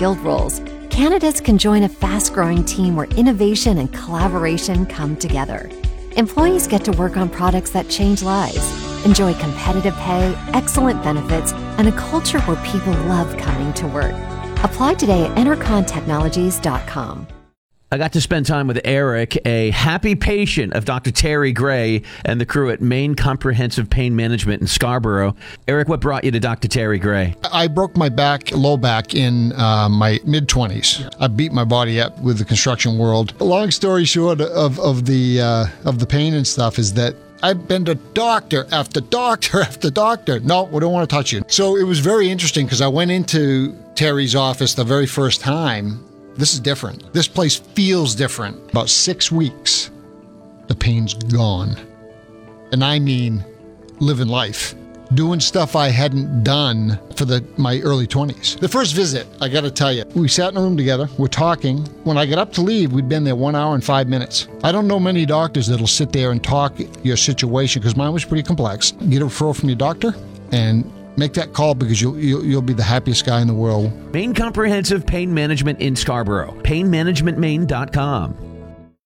skilled roles, candidates can join a fast-growing team where innovation and collaboration come together. Employees get to work on products that change lives, enjoy competitive pay, excellent benefits, and a culture where people love coming to work. Apply today at EnterconTechnologies.com. I got to spend time with Eric, a happy patient of Dr. Terry Gray and the crew at Maine Comprehensive Pain Management in Scarborough. Eric, what brought you to Dr. Terry Gray? I broke my low back in my mid-20s. I beat my body up with the construction world. Long story short of the pain and stuff is that I've been to doctor after doctor after doctor. No, we don't want to touch you. So it was very interesting because I went into Terry's office the very first time. This is different. This place feels different. About 6 weeks, the pain's gone. And I mean living life. Doing stuff I hadn't done for my early 20s. The first visit, I got to tell you, we sat in a room together, we're talking. When I got up to leave, we'd been there 1 hour and 5 minutes. I don't know many doctors that'll sit there and talk your situation, because mine was pretty complex. Get a referral from your doctor and make that call, because you'll be the happiest guy in the world. Maine Comprehensive Pain Management in Scarborough. PainManagementMaine.com.